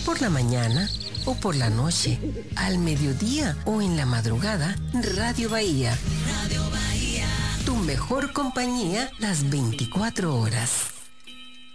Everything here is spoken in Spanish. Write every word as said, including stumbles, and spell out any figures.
Por la mañana o por la noche, al mediodía o en la madrugada, Radio Bahía. Radio Bahía. Tu mejor compañía las veinticuatro horas.